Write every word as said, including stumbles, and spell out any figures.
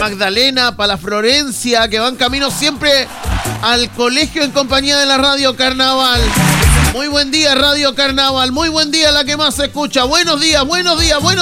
Magdalena, para la Florencia, que van camino siempre al colegio en compañía de la Radio Carnaval. Muy buen día, Radio Carnaval. Muy buen día, la que más se escucha. Buenos días, buenos días, buenos